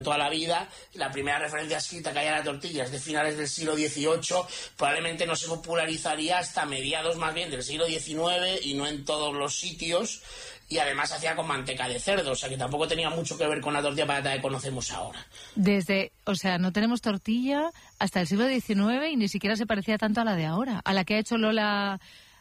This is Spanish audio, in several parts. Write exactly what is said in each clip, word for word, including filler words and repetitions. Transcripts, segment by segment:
toda la vida. La primera referencia escrita que hay a la tortilla es de finales del siglo dieciocho, probablemente no se popularizaría hasta mediados más bien del siglo diecinueve y no en todos los sitios, y además se hacía con manteca de cerdo, o sea que tampoco tenía mucho que ver con la tortilla patata que conocemos ahora. Desde, o sea, no tenemos tortilla hasta el siglo diecinueve y ni siquiera se parecía tanto a la de ahora. A la que ha hecho Lola,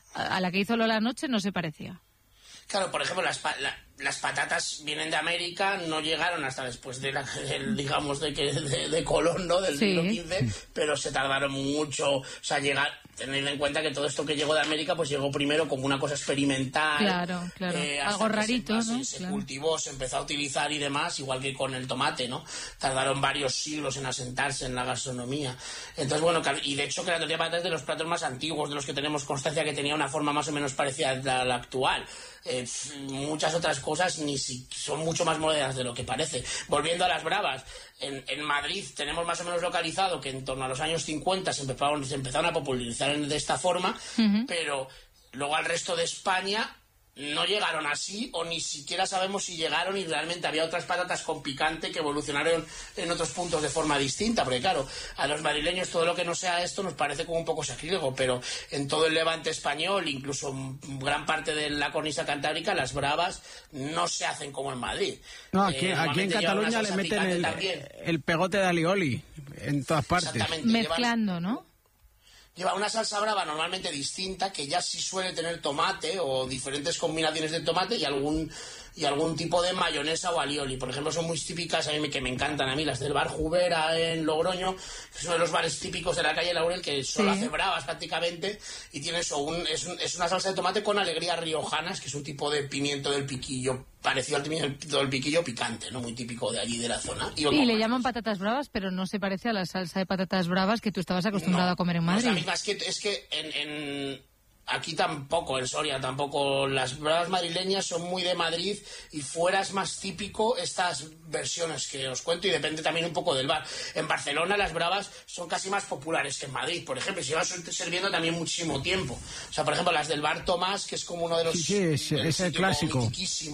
a la que hizo Lola anoche no se parecía. Claro, por ejemplo, las, pa la, las patatas vienen de América, no llegaron hasta después de la, del, digamos, de, que, de, de Colón, ¿no? Del siglo quince, pero se tardaron mucho, o sea, llegar, tener en cuenta que todo esto que llegó de América, pues llegó primero como una cosa experimental. Claro, claro, eh, algo rarito, se, ¿no? Se, claro. se cultivó, se empezó a utilizar y demás, igual que con el tomate, ¿no? Tardaron varios siglos en asentarse en la gastronomía. Entonces, bueno, y de hecho que la tortilla de patata es de los platos más antiguos, de los que tenemos constancia que tenía una forma más o menos parecida a la actual. Eh, muchas otras cosas ni si, son mucho más modernas de lo que parece. Volviendo a las bravas, en, en Madrid tenemos más o menos localizado que en torno a los años cincuenta se empezaron, se empezaron a popularizar de esta forma, uh-huh. pero luego al resto de España no llegaron así, o ni siquiera sabemos si llegaron y realmente había otras patatas con picante que evolucionaron en otros puntos de forma distinta, porque claro, a los madrileños todo lo que no sea esto nos parece como un poco sacrílego, pero en todo el levante español, incluso gran parte de la cornisa cantábrica, las bravas no se hacen como en Madrid. No, aquí, eh, aquí en Cataluña le meten el, el pegote de alioli en todas partes. Mezclando, ¿no? Lleva una salsa brava normalmente distinta, que ya sí suele tener tomate o diferentes combinaciones de tomate y algún y algún tipo de mayonesa o alioli. Por ejemplo, son muy típicas, a mí que me encantan a mí, las del bar Jubera en Logroño, que son de los bares típicos de la calle Laurel, que solo sí. hace bravas prácticamente, y tiene eso, un, es, un, es una salsa de tomate con alegrías riojanas, que es un tipo de pimiento del piquillo, parecido al pimiento del piquillo picante, ¿no? Muy típico de allí de la zona. Y, y le llaman patatas bravas, pero no se parece a la salsa de patatas bravas que tú estabas acostumbrado no, a comer en Madrid. No es la misma, es que, es que en... en aquí tampoco, en Soria tampoco, las bravas madrileñas son muy de Madrid y fuera es más típico estas versiones que os cuento y depende también un poco del bar. En Barcelona las bravas son casi más populares que en Madrid, por ejemplo, y se llevan sirviendo también muchísimo tiempo. O sea, por ejemplo, las del bar Tomás, que es como uno de los... Sí, sí es, es el clásico.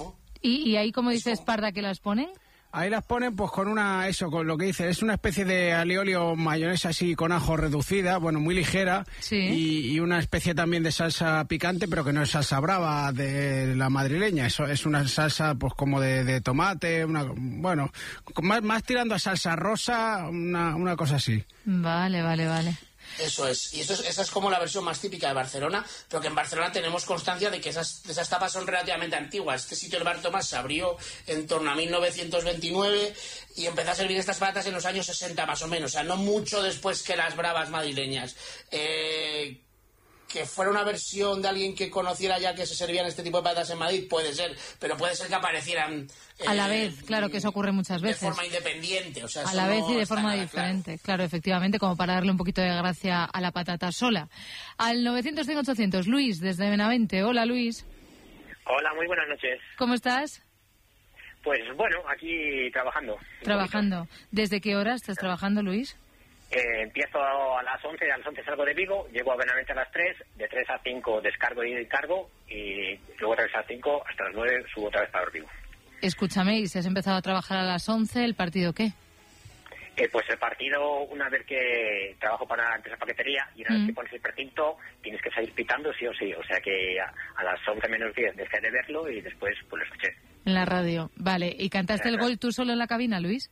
¿Y, y ahí, como dices, Parda, que las ponen? Ahí las ponen pues con una, eso, con lo que dice, es una especie de alioli o mayonesa así con ajo reducida, bueno, muy ligera, sí. y, y una especie también de salsa picante, pero que no es salsa brava de la madrileña, eso es una salsa pues como de, de tomate, una, bueno, más, más tirando a salsa rosa, una, una cosa así. Vale, vale, vale. Eso es, y eso es, esa es como la versión más típica de Barcelona, pero que en Barcelona tenemos constancia de que esas, esas tapas son relativamente antiguas. Este sitio, el Bar Tomás, se abrió en torno a mil novecientos veintinueve y empezó a servir estas patatas en los años sesenta más o menos, o sea, no mucho después que las bravas madrileñas. Eh... Que fuera una versión de alguien que conociera ya que se servían este tipo de patatas en Madrid, puede ser, pero puede ser que aparecieran... Eh, a la vez, claro, que eso ocurre muchas veces. De forma independiente, o sea... A la vez no y de forma diferente, claro. claro, efectivamente, como para darle un poquito de gracia a la patata sola. Al novecientos cinco ochocientos, Luis, desde Benavente. Hola, Luis. Hola, muy buenas noches. ¿Cómo estás? Pues bueno, aquí trabajando. Trabajando. ¿Desde qué hora estás trabajando, Luis? Eh, empiezo a las once, a las once salgo de Vigo, llego a Benavente a las tres, de tres a cinco descargo y cargo, y luego regreso a las cinco, hasta las nueve subo otra vez para Vigo. Escúchame, ¿y si has empezado a trabajar a las once, el partido qué? Eh, pues el partido, una vez que trabajo para una empresa paquetería y una mm. vez que pones el precinto, tienes que salir pitando sí o sí, o sea que a, a las once menos diez dejé de verlo y después pues lo escuché. En la radio, vale. ¿Y cantaste el gol tú solo en la cabina, Luis?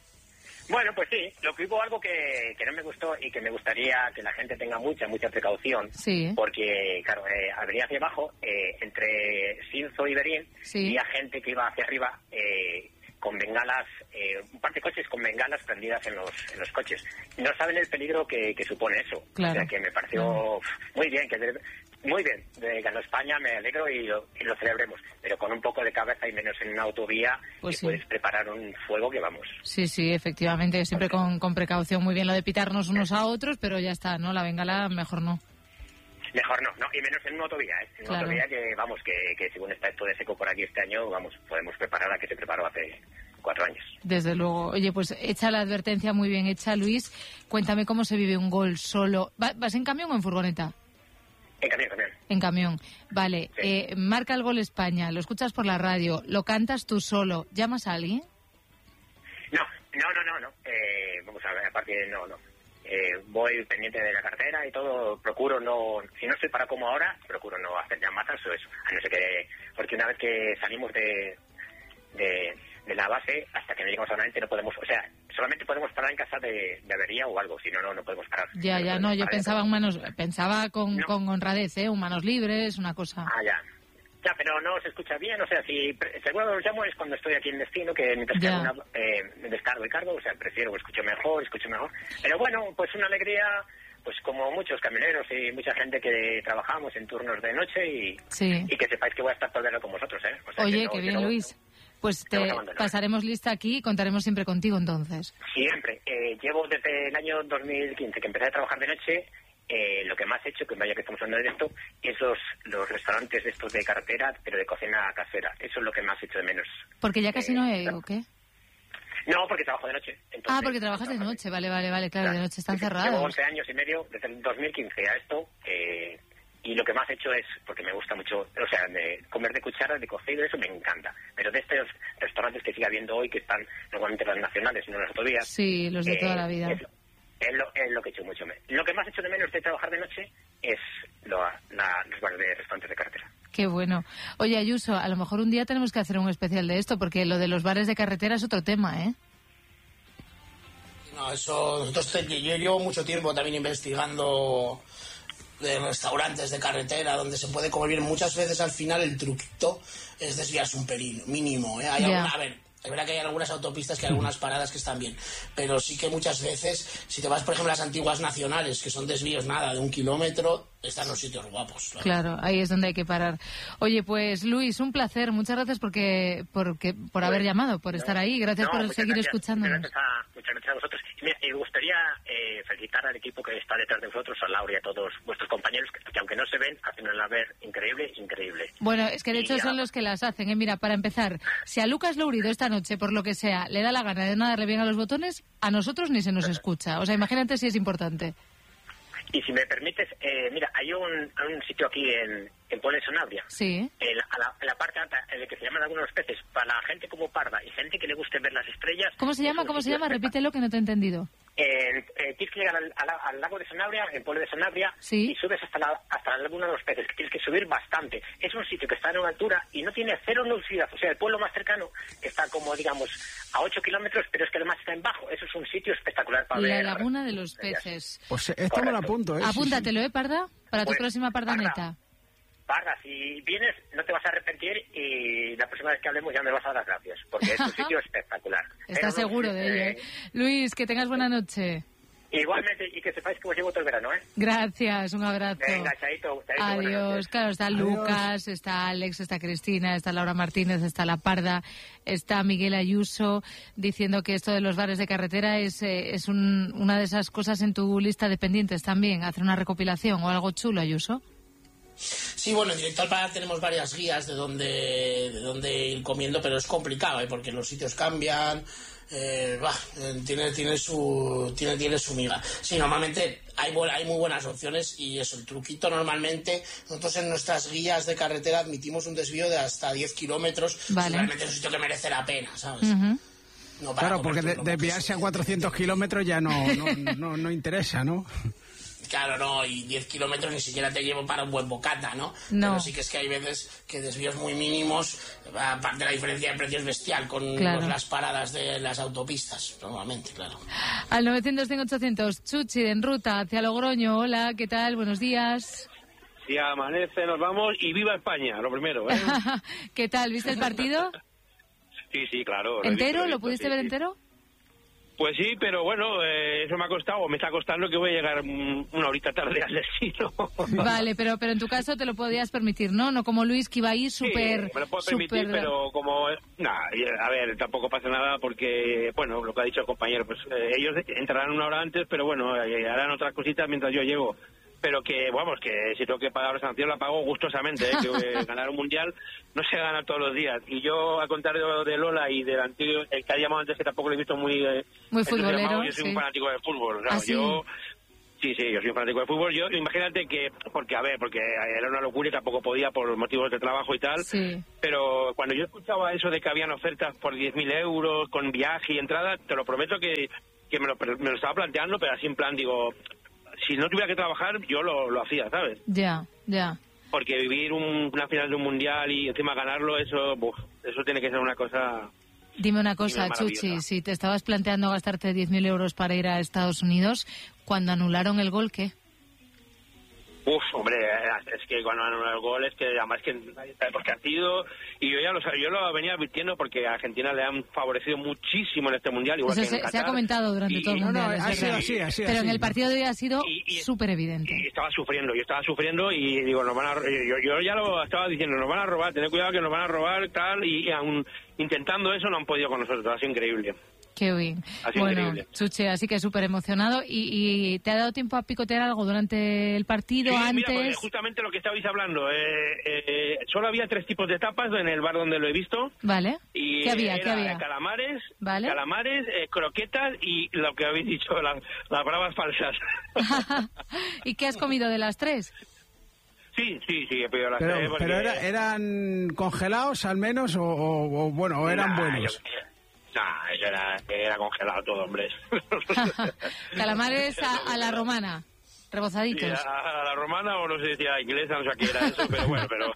Bueno, pues sí, lo que hubo algo que, que no me gustó y que me gustaría que la gente tenga mucha, mucha precaución, sí. porque, claro, eh, venía hacia abajo, eh, entre Sinzo y Berín, sí. había gente que iba hacia arriba eh, con bengalas, eh, un par de coches con bengalas prendidas en los en los coches. No saben el peligro que, que supone eso. Claro. O sea, que me pareció claro. muy bien, que de, muy bien, de ganó España, me alegro y lo, y lo celebremos, pero con un poco de cabeza y menos en una autovía, pues que sí. puedes preparar un fuego que vamos. Sí, sí, efectivamente, siempre con, con precaución, muy bien lo de pitarnos unos a otros, pero ya está, ¿no? La bengala mejor no. Mejor no, no, y menos en una autovía, ¿eh? En una claro. autovía que, vamos, que, que según está esto de seco por aquí este año, vamos, podemos preparar a que se preparó hace cuatro años. Desde luego. Oye, pues hecha la advertencia muy bien hecha, Luis. Cuéntame cómo se vive un gol solo. ¿Vas en camión o en furgoneta? En camión, camión. En camión. Vale. Sí. Eh, marca el gol España, lo escuchas por la radio, lo cantas tú solo. ¿Llamas a alguien? No, No, no, no, no. Eh, vamos a ver, aparte, no, no. Eh, voy pendiente de la cartera y todo, procuro no, si no estoy para como ahora, procuro no hacer llamadas o eso, a no ser que, porque una vez que salimos de, de, de la base, hasta que no llegamos a una mente no podemos, o sea, solamente podemos parar en casa de, de avería o algo, si no, no, no podemos parar. Ya, no ya, no, yo parar, pensaba en manos, pensaba con, no. con honradez, ¿eh? Un manos libres, una cosa. Ah, ya. Ya, pero no se escucha bien, o sea, si seguro los llamo es cuando estoy aquí en destino, que mientras que una, eh, descargo y cargo, o sea, prefiero, escucho mejor, escucho mejor. Pero bueno, pues una alegría, pues como muchos camioneros y mucha gente que trabajamos en turnos de noche y, sí. y que sepáis que voy a estar todo el día con vosotros, ¿eh? O sea, Oye, que no, qué que bien, no, Luis. Pues te pasaremos lista aquí y contaremos siempre contigo entonces. Siempre. Eh, llevo desde el año dos mil quince que empecé a trabajar de noche. Eh, lo que más he hecho, que vaya que estamos hablando de esto, es los, los restaurantes de estos de carretera, pero de cocina casera. Eso es lo que más he hecho de menos. Porque ya casi eh, no hay, ¿o qué? No, porque trabajo de noche. Entonces, ah, porque trabajas de noche, vale, vale, vale, claro, claro. De noche están cerrados. Llevo once años y medio, desde el dos mil quince a esto, eh, y lo que más he hecho es, porque me gusta mucho, o sea, de comer de cuchara, de cocido, eso me encanta. Pero de estos restaurantes que sigue habiendo hoy, que están normalmente las nacionales, no las autovías. Sí, los de eh, toda la vida. Es, Es lo, es lo que he hecho mucho. Lo que más he hecho de menos de trabajar de noche es lo, la, los bares de restaurantes de carretera. Qué bueno. Oye, Ayuso, a lo mejor un día tenemos que hacer un especial de esto, porque lo de los bares de carretera es otro tema, ¿eh? No, eso... Nosotros, yo llevo mucho tiempo también investigando de restaurantes de carretera donde se puede comer bien. Muchas veces al final el truquito es desviarse un pelín, mínimo, ¿eh? Hay yeah. alguna, a ver... Es verdad que hay algunas autopistas, que hay algunas paradas que están bien, pero sí que muchas veces, si te vas, por ejemplo, a las antiguas nacionales, que son desvíos, nada, de un kilómetro, están los sitios guapos. Claro, claro ahí es donde hay que parar. Oye, pues, Luis, un placer. Muchas gracias porque, porque por pues, haber llamado, por no, estar ahí. Gracias no, por seguir gracias, escuchándonos. Muchas gracias, a, muchas gracias a vosotros. Y me, me gustaría eh, felicitar al equipo que está detrás de vosotros, a Laura y a todos vuestros compañeros, que, que aunque no se ven, hacen una labor increíble, increíble. Bueno, es que de y hecho ya... son los que las hacen. ¿eh? Mira, para empezar, si a Lucas Lourido esta noche, por lo que sea, le da la gana de no darle bien a los botones, a nosotros ni se nos escucha. O sea, imagínate si es importante. Y si me permites, eh, mira, hay un, un sitio aquí en, en Puebla de Sanabria, sí. en, a la, en la parte alta, en el que se llaman algunos peces, para la gente como Parda y gente que le guste ver las estrellas. ¿Cómo se llama? ¿Cómo se llama? Repítelo, que no te he entendido. Eh, eh, tienes que llegar al, al, al lago de Sanabria, en Puebla de Sanabria, ¿sí? y subes hasta la, hasta la laguna de los peces, que tienes que subir bastante. Es un sitio que está en una altura y no tiene cero luminosidad. O sea, el pueblo más cercano está como, digamos, a ocho kilómetros, pero es que además está en bajo. Eso es un sitio espectacular para la ver. La laguna de los peces. Pues esto me lo apunto, ¿eh? Apúntatelo, ¿eh, Parda? Para pues, tu próxima Pardaneta. Parda, si vienes no te vas a arrepentir y la próxima vez que hablemos ya me vas a dar las gracias, porque es un sitio espectacular. ¿Estás pero, seguro no, de ello? eh, ¿eh? Luis, que tengas buena noche. Igualmente, y que sepáis que os llevo todo el verano, ¿eh? Gracias, un abrazo. Venga, chaito, chaito. Adiós. Claro, está Adiós. Lucas, está Alex, está Cristina, está Laura Martínez, está La Parda, está Miguel Ayuso, diciendo que esto de los bares de carretera es, eh, es un, una de esas cosas en tu lista de pendientes también, hacer una recopilación o algo chulo, Ayuso. Sí, bueno, en Directo al Paladar tenemos varias guías de dónde, de dónde ir comiendo, pero es complicado, ¿eh? Porque los sitios cambian, eh, bah, tiene, tiene, su, tiene, tiene su miga. Sí, normalmente hay, hay muy buenas opciones y eso, el truquito normalmente, nosotros en nuestras guías de carretera admitimos un desvío de hasta diez kilómetros, vale. Realmente es un sitio que merece la pena, ¿sabes? Uh-huh. No claro, porque de, desviarse a cuatrocientos kilómetros ya no, no, no, no interesa, ¿no? Claro, no, y diez kilómetros ni siquiera te llevo para un buen bocata, ¿no? No. Pero sí que es que hay veces que desvíos muy mínimos, aparte de la diferencia de precios bestial con claro. pues, las paradas de las autopistas, normalmente, claro. Al novecientos cinco ochocientos, Chuchi, de En Ruta, hacia Logroño. Hola, ¿qué tal? Buenos días. Si amanece, nos vamos y viva España, lo primero, ¿eh? ¿Qué tal? ¿Viste el partido? Sí, sí, claro. Lo ¿Entero? visto, ¿Lo pudiste sí, ver sí. entero? Pues sí, pero bueno, eh, eso me ha costado, o me está costando que voy a llegar mm, una horita tarde al destino. Vale, pero pero en tu caso te lo podías permitir, ¿no? No como Luis, que iba ahí súper... Sí, me lo puedo permitir, super... pero como... Nah, a ver, tampoco pasa nada porque, bueno, lo que ha dicho el compañero, pues eh, ellos entrarán una hora antes, pero bueno, eh, harán otras cositas mientras yo llego. Pero que, vamos, que si tengo que pagar la sanción la pago gustosamente, ¿eh? Que eh, ganar un mundial no se gana todos los días. Y yo, al contrario de Lola y del antiguo, el que ha llamado antes, que tampoco lo he visto muy... Eh, muy futbolero, yo soy sí. un fanático del fútbol. O sea, ¿Ah, sí? yo... Sí, sí, yo soy un fanático de fútbol. Yo, imagínate que, porque, a ver, porque era una locura y tampoco podía por motivos de trabajo y tal, sí. Pero cuando yo escuchaba eso de que habían ofertas por diez mil euros, con viaje y entrada, te lo prometo que, que me, lo, me lo estaba planteando, pero así en plan, digo, si no tuviera que trabajar, yo lo, lo hacía, ¿sabes? Ya, ya. Porque vivir un, una final de un mundial y encima ganarlo, eso, buf, eso tiene que ser una cosa... Dime una cosa, Chuchi, si te estabas planteando gastarte diez mil euros para ir a Estados Unidos, cuando anularon el gol, ¿qué? Uf, hombre, es que cuando anularon el gol es que además que nadie sabe por qué ha sido, y yo ya lo yo lo venía advirtiendo porque a Argentina le han favorecido muchísimo en este mundial, igual Eso que se, en Qatar, se ha comentado durante y, todo el no, mundial, no, es ha sido verdad. así, así, Pero así. en el partido de hoy ha sido Y- y- súper evidente. y estaba sufriendo, yo estaba sufriendo y digo, nos van a, yo, yo ya lo estaba diciendo, nos van a robar, tened cuidado que nos van a robar, tal, y, y aún intentando eso no han podido con nosotros, ha sido increíble. Qué bien. Ha sido Bueno, increíble. Chuche, así que súper emocionado. ¿Y, ¿Y te ha dado tiempo a picotear algo durante el partido, Sí, antes? mira, pues, justamente lo que estabais hablando, eh, eh, solo había tres tipos de tapas en el bar donde lo he visto. Vale. Y ¿Qué había? era ¿Qué había? calamares, Vale. calamares, eh, croquetas y lo que habéis dicho, las, las bravas falsas. ¿Y qué has comido de las tres? Sí, sí, sí, he pedido las tres. Pero, porque- pero era- ¿eran congelados al menos o, o- o, bueno, o eran Nah, buenos? yo- Nah, eso era, era congelado todo, hombre. Calamares a, a la romana, Sí, rebozaditos. a, a la romana o no sé si a la inglesa, no sé a qué era eso, pero bueno, pero,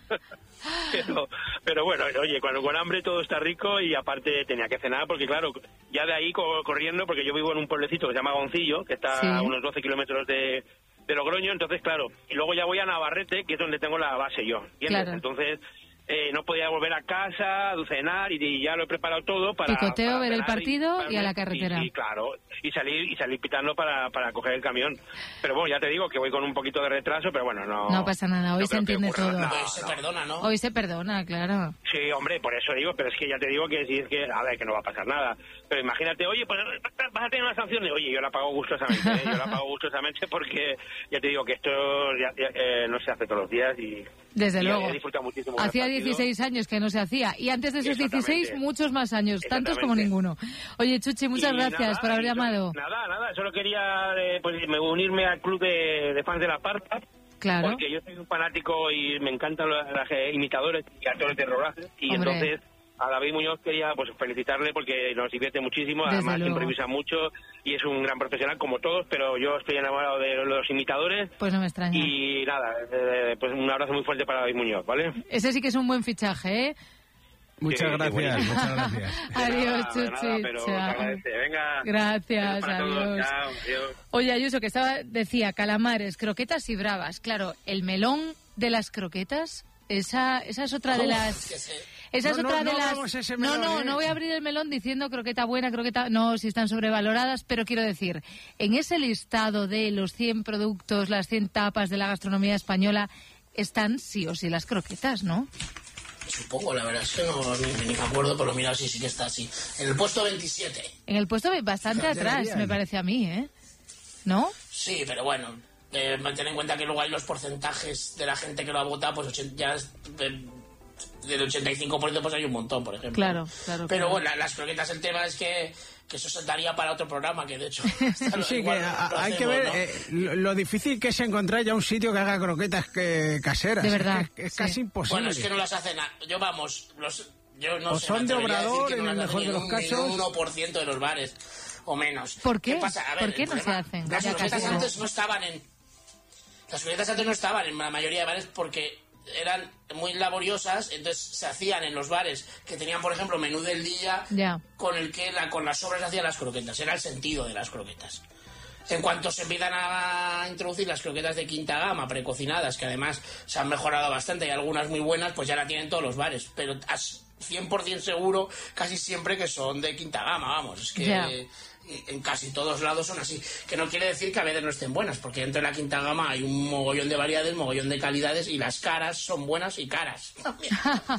pero, pero bueno, oye, cuando con hambre todo está rico y aparte tenía que cenar porque claro, ya de ahí co- corriendo, porque yo vivo en un pueblecito que se llama Goncillo, que está Sí. a unos doce kilómetros de, de Logroño, entonces claro, y luego ya voy a Navarrete, que es donde tengo la base yo, ¿entiendes? Claro. Entonces... Eh, no podía volver a casa, cenar y, y ya lo he preparado todo para... Picoteo, para ver el cenar partido y a la y- carretera. Sí, claro, y salir y salir pitando para, para coger el camión. Pero bueno, ya te digo que voy con un poquito de retraso, pero bueno, no... No pasa nada, hoy no se creo que entiende ocurra. todo. No, Pues se no. perdona, ¿no? Hoy se perdona, claro. Sí, hombre, por eso digo, pero es que ya te digo que si es que, a ver, que no va a pasar nada. Pero imagínate, oye, pues vas a tener una sanción. Oye, yo la pago gustosamente, ¿eh? Yo la pago gustosamente porque ya te digo que esto ya- ya, eh, no se hace todos los días y... Desde y luego. he disfrutado muchísimo con el Hacía partido. dieciséis años que no se hacía. Y antes de esos Exactamente. dieciséis, muchos más años. Tantos como Exactamente. ninguno. Oye, Chuchi, muchas Y gracias nada, por haber y solo- llamado. Nada, nada, solo quería eh, pues, me- unirme al club de, de fans de La Parca. Claro. Porque yo soy un fanático y me encantan los, los, eh, imitadores y actores de rodaje. Y Hombre. entonces a David Muñoz quería pues felicitarle porque nos divierte muchísimo. Desde Además luego. improvisa mucho y es un gran profesional como todos, pero yo estoy enamorado de los imitadores. Pues no me extraña. Y nada, eh, pues un abrazo muy fuerte para David Muñoz, ¿vale? Ese sí que es un buen fichaje, ¿eh? Muchas Sí, gracias, buenísimo. muchas gracias. Adiós, De nada, de Chuchi. nada, pero se Chao. agradece. Venga. Gracias, Besos para todos. adiós. Chao, adiós. Oye, Ayuso, que estaba, decía, calamares, croquetas y bravas. Claro, el melón de las croquetas, esa, esa es otra de las... Que se- Esa es No, no, otra de no las... abramos ese no, melón, no, ¿eh? no voy a abrir el melón diciendo croqueta buena, croqueta... No, si están sobrevaloradas, pero quiero decir, en ese listado de los cien productos, las cien tapas de la gastronomía española, están sí o sí las croquetas, ¿no? Supongo, la verdad es que no ni, ni me acuerdo, pero mira, sí, sí que está así. En el puesto veintisiete. En el puesto bastante atrás, Deberían. me parece a mí, ¿eh? ¿No? Sí, pero bueno, eh, ten en cuenta que luego hay los porcentajes de la gente que lo ha votado, pues ochen- ya es, eh, del ochenta y cinco por ciento pues hay un montón, por ejemplo. Claro, claro, Pero claro. bueno, la- las croquetas, el tema es que, que eso se daría para otro programa, que de hecho... Sí, que igual a- lo hay que hacemos, ver ¿no? eh, lo, lo difícil que es encontrar ya un sitio que haga croquetas que, caseras. De Es verdad, que Es, es sí. casi imposible. Bueno, es que no las hacen... a- Yo, vamos, los... Yo no O sé, son me de atrevería a decir obrador, que no en el las mejor hacen de ni los un- ni casos. un uno por ciento de los bares, o menos. ¿Por qué? pasa? A ver, ¿Por qué el no se problema- hacen? Las Ya croquetas casi no. antes no estaban en... Las croquetas antes no estaban en la mayoría de bares porque eran muy laboriosas, entonces se hacían en los bares que tenían, por ejemplo, menú del día, Ya. con el que la, con las sobras hacían las croquetas. Era el sentido de las croquetas. En cuanto se empiezan a introducir las croquetas de quinta gama, precocinadas, que además se han mejorado bastante, y algunas muy buenas, pues ya la tienen todos los bares. Pero has cien por ciento seguro casi siempre que son de quinta gama, vamos. Es que Ya. en casi todos lados son así. Que no quiere decir que a veces no estén buenas, porque dentro de la quinta gama hay un mogollón de variedades, mogollón de calidades, y las caras son buenas y caras también.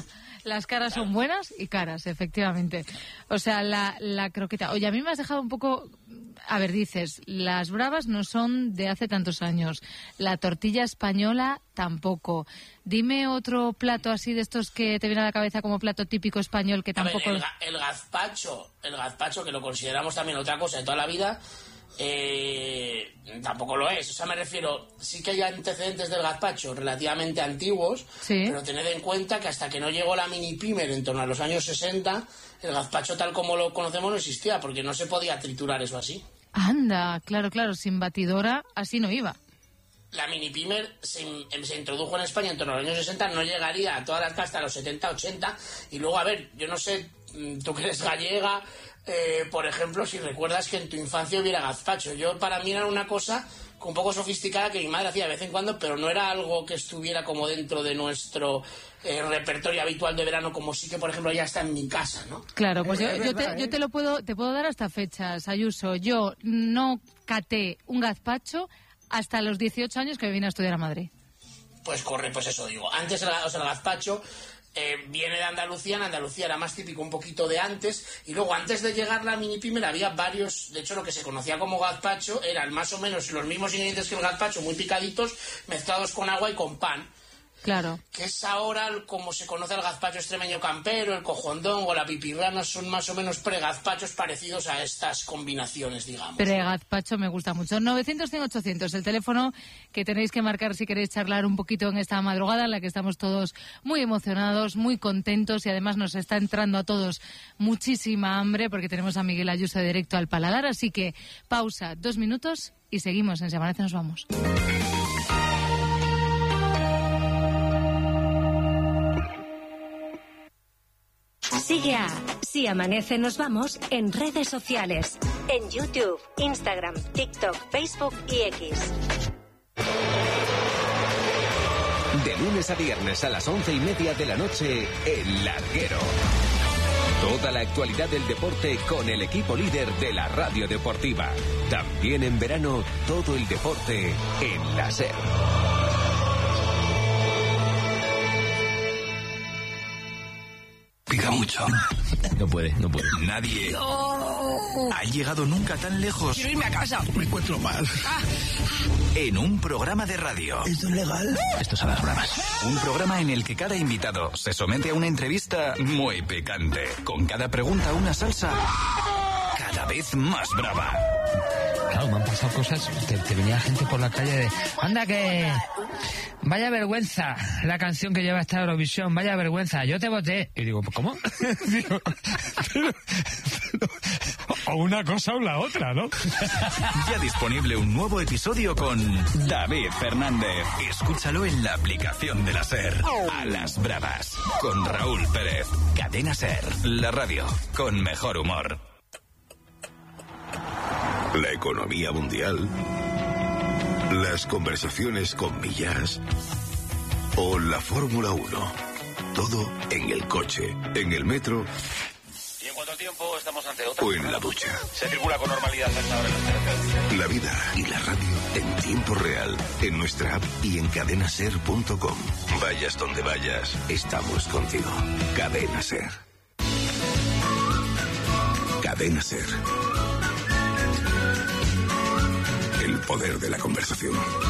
Las caras son buenas y caras, efectivamente. O sea, la, la croqueta... Oye, a mí me has dejado un poco... A ver, dices, las bravas no son de hace tantos años. La tortilla española tampoco. Dime otro plato así de estos que te viene a la cabeza como plato típico español que A ver, tampoco... el, ga- el gazpacho, el gazpacho, que lo consideramos también otra cosa de toda la vida, Eh, tampoco lo es, o sea, me refiero, sí que hay antecedentes del gazpacho relativamente antiguos, sí. Pero tened en cuenta que hasta que no llegó la mini pimer en torno a los años sesenta, el gazpacho tal como lo conocemos no existía, porque no se podía triturar eso así. Anda, claro, claro, sin batidora así no iba. La mini pimer se, se introdujo en España en torno a los años sesenta, no llegaría a todas las casas hasta los setenta, ochenta, y luego, a ver, yo no sé, tú que eres gallega, eh, por ejemplo, si recuerdas que en tu infancia hubiera gazpacho. Yo, para mí era una cosa un poco sofisticada que mi madre hacía de vez en cuando, pero no era algo que estuviera como dentro de nuestro eh, repertorio habitual de verano, como sí que, por ejemplo, ya está en mi casa, ¿no? Claro, pues yo, Es yo, verdad, te, ¿eh? yo te lo puedo, te puedo dar hasta fechas, Ayuso. Yo no caté un gazpacho hasta los dieciocho años que me vine a estudiar a Madrid. Pues corre, pues eso digo. Antes el, o sea, el gazpacho eh, viene de Andalucía. En Andalucía era más típico un poquito de antes. Y luego, antes de llegar la mini pimer, había varios. De hecho, lo que se conocía como gazpacho eran más o menos los mismos ingredientes que el gazpacho, muy picaditos, mezclados con agua y con pan. Claro. Que es ahora como se conoce el gazpacho extremeño campero, el cojondongo, la pipirrana, son más o menos pregazpachos parecidos a estas combinaciones, digamos. Pregazpacho me gusta mucho. novecientos, cien, ochocientos, el teléfono que tenéis que marcar si queréis charlar un poquito en esta madrugada en la que estamos todos muy emocionados, muy contentos y además nos está entrando a todos muchísima hambre porque tenemos a Miguel Ayuso de Directo al Paladar, así que pausa, dos minutos y seguimos. En Si Amanece nos vamos. Sigue a Si Amanece Nos Vamos en redes sociales. En YouTube, Instagram, TikTok, Facebook y X. De lunes a viernes a las once y media de la noche, El Larguero. Toda la actualidad del deporte con el equipo líder de la radio deportiva. También en verano, todo el deporte en la SER. Pica mucho. No puede, no puede. Nadie ha llegado nunca tan lejos. Quiero irme a casa. Me encuentro mal. En un programa de radio. ¿Esto es legal? Esto es a las bravas. Un programa en el que cada invitado se somete a una entrevista muy picante. Con cada pregunta una salsa cada vez más brava. Claro, me han pasado cosas. Te, te venía gente por la calle de... Anda que... Vaya vergüenza la canción que lleva esta Eurovisión. Vaya vergüenza. Yo te voté. Y digo, ¿cómo? Digo, pero, pero, o una cosa o la otra, ¿no? Ya disponible un nuevo episodio con David Fernández. Escúchalo en la aplicación de la SER. A las bravas. Con Raúl Pérez. Cadena SER. La radio con mejor humor. La economía mundial, las conversaciones con Millás o la Fórmula uno. Todo en el coche, en el metro ¿Y en cuánto tiempo estamos ante otra? o en la ducha. Se circula con normalidad hasta ahora en las carreteras. La vida y la radio en tiempo real, en nuestra app y en cadena ser punto com. Vayas donde vayas, estamos contigo. Cadena SER. Cadena SER. El poder de la conversación.